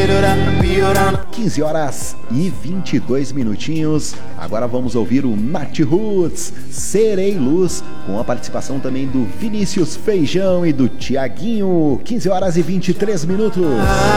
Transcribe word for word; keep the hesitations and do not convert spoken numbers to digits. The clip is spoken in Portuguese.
quinze horas e vinte e dois minutinhos. Agora vamos ouvir o Nath Roots, Serei Luz, com a participação também do Vinícius Feijão e do Tiaguinho. quinze horas e vinte e três minutos.